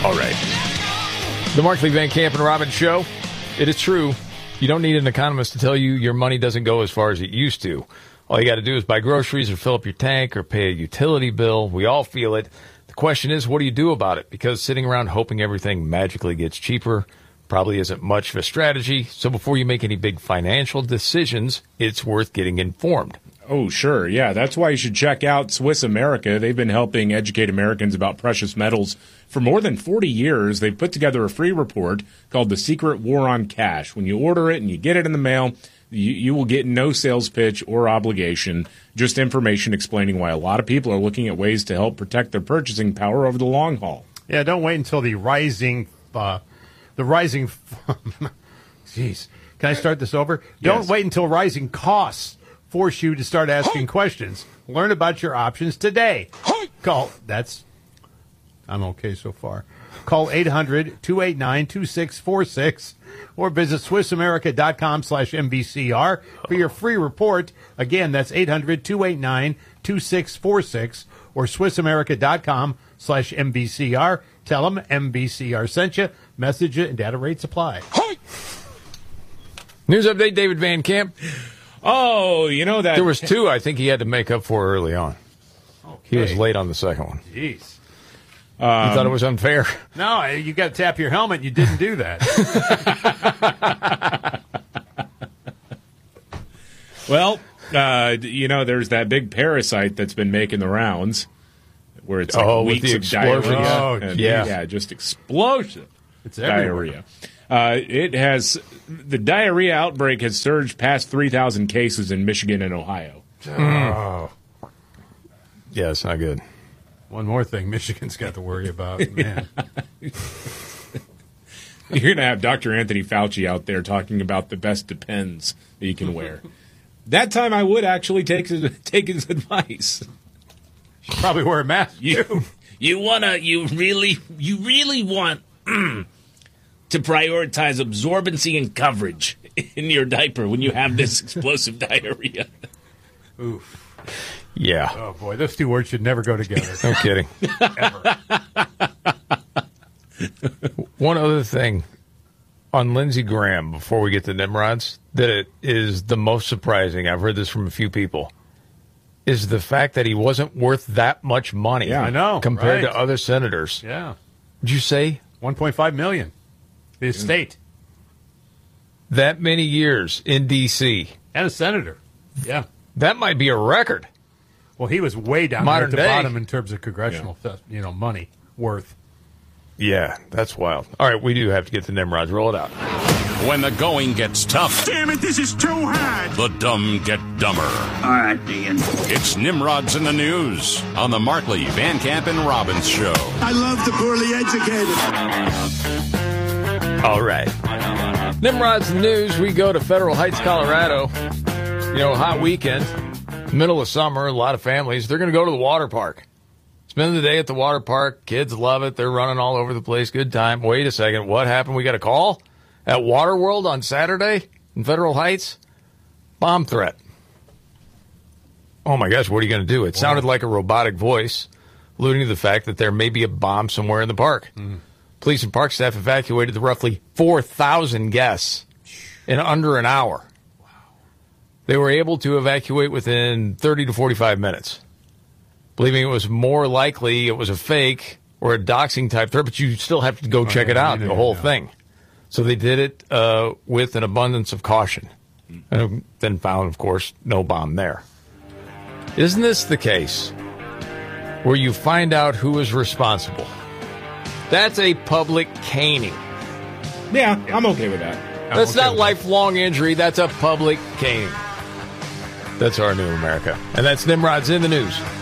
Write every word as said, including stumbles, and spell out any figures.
All right. The Markley, Van Camp, and Robbins Show. It is true. You don't need an economist to tell you your money doesn't go as far as it used to. All you got to do is buy groceries or fill up your tank or pay a utility bill. We all feel it. The question is, what do you do about it? Because sitting around hoping everything magically gets cheaper probably isn't much of a strategy. So before you make any big financial decisions, it's worth getting informed. Oh, sure. Yeah, that's why you should check out Swiss America. They've been helping educate Americans about precious metals for more than forty years. They've put together a free report called The Secret War on Cash. When you order it and you get it in the mail, you, you will get no sales pitch or obligation, just information explaining why a lot of people are looking at ways to help protect their purchasing power over the long haul. Yeah, don't wait until the rising, uh, the rising, jeez, can I start this over? Don't Yes. wait until rising costs force you to start asking questions. Learn about your options today. Call, that's, I'm okay so far. Call eight hundred, two eight nine, two six four six or visit swissamerica.com slash MVCR for your free report. Again, that's eight hundred, two eight nine, two six four six or swissamerica.com slash MVCR. Tell them M V C R sent you. Message it and data rates apply. News update, David Van Camp. Oh, you know that... There was two I think he had to make up for early on. Okay. He was late on the second one. Jeez. Um, you thought it was unfair? No, you got to tap your helmet. You didn't do that. Well, uh, you know, there's that big parasite that's been making the rounds where it's like Oh, with weeks the of explosions. diarrhea. Oh, and, yeah. Yeah, just explosive It's everywhere. diarrhea. Uh, it has the diarrhea outbreak has surged past three thousand cases in Michigan and Ohio. Oh. Yeah, it's not good. One more thing Michigan's got to worry about, man. You're going to have Doctor Anthony Fauci out there talking about the best Depends that you can wear. That time I would actually take his, take his advice. Probably wear a mask. You, you wanna, you really, you really want to prioritize absorbency and coverage in your diaper when you have this explosive diarrhea. Oof. Yeah. Oh, boy. Those two words should never go together. No kidding. Ever. One other thing on Lindsey Graham, before we get to Nimrods, that it is the most surprising, I've heard this from a few people, is the fact that he wasn't worth that much money. Yeah, I know, compared right. to other senators. Yeah. Did you say one point five million dollars. The estate. that many years in D C? And a senator. Yeah. That might be a record. Well, he was way down Modern there at the day. bottom in terms of congressional, you know, money worth. Yeah, that's wild. All right, we do have to get the Nimrods. Roll it out. When the going gets tough, Damn it, this is too hard. the dumb get dumber. All right, Dean. It's Nimrods in the News on the Markley, Van Camp, and Robbins Show. I love the poorly educated. All right. Nimrod's in the News. We go to Federal Heights, Colorado. You know, hot weekend, middle of summer, a lot of families, they're going to go to the water park. Spend the day at the water park. Kids love it. They're running all over the place. Good time. Wait a second. What happened? We got a call at Waterworld on Saturday in Federal Heights. Bomb threat. Oh, my gosh. What are you going to do? It sounded like a robotic voice, alluding to the fact that there may be a bomb somewhere in the park. Mm. Police and park staff evacuated the roughly four thousand guests in under an hour. Wow. They were able to evacuate within thirty to forty-five minutes. Believing it was more likely it was a fake or a doxing type threat, but you still have to go check it out, the whole thing. So they did it uh, with an abundance of caution. And then found, of course, no bomb there. Isn't this the case where you find out who is responsible? That's a public caning. Yeah, I'm okay with that. That's okay not with lifelong injury. That's a public caning. That's our new America. And that's Nimrod's in the News.